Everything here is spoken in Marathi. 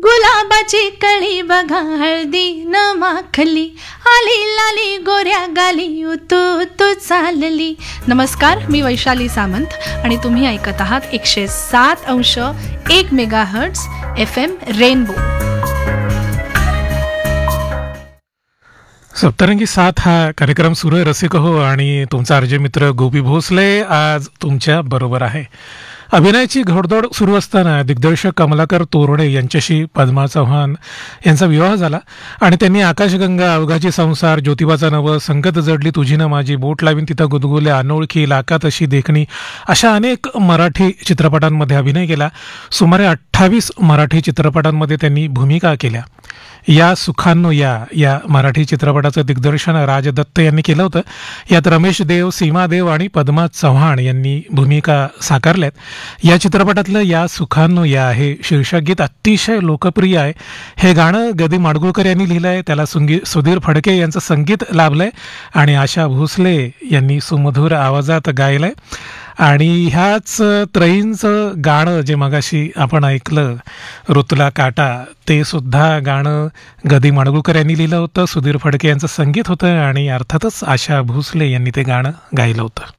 गुलाबाची कळी बघा हळदी न माखली, आली लाली गोऱ्या गाली उतू उतू चालली. नमस्कार, मी वैशाली सामंत आणि तुम्ही ऐकत आहात 107.1 मेगाहर्ट्झ FM रेनबो. सप्तरंगी साथ हा कार्यक्रम सुरू आहे रसिक हो, आणि तुमचा अर्जय मित्र गोपी भोसले आज तुमच्या बरोबर आहे. अभिनयाची घोडदौड सुरू असताना दिग्दर्शक कमलाकर तोरडे यांच्याशी पद्मा चव्हाण यांचा विवाह झाला आणि त्यांनी आकाशगंगा, अवघाची संसार, ज्योतिबाचा नवस, संगत जडली तुझी न माझी, बोट लावीन तिथं गुदगुल्या, अनोळखी, लाकात अशी देखणी अशा अनेक मराठी चित्रपटांमध्ये अभिनय केला. सुमारे 28 मराठी चित्रपटांमध्ये त्यांनी भूमिका केल्या. या सुखांनो या मराठी चित्रपटाचं दिग्दर्शन राज दत्त यांनी केलं होतं. यात रमेश देव, सीमा देव आणि पद्मा चव्हाण यांनी भूमिका साकारल्यात. या चित्रपटातलं या सुखांनो या हे शीर्षक गीत अतिशय लोकप्रिय आहे. हे गाणं ग. दी. माडगुळकर यांनी लिहिलं आहे. त्याला सुधीर फडके यांचं संगीत लाभलंय आणि आशा भोसले यांनी सुमधुर आवाजात गायलंय. आणि ह्याच त्रयींचं गाणं जे मगाशी आपण ऐकलं, ऋतुला काटा, ते सुद्धा गाणं ग. दी. माडगुळकर यांनी लिहिलं होतं. सुधीर फडके यांचं संगीत होतं आणि अर्थातच आशा भोसले यांनी ते गाणं गायलं होतं.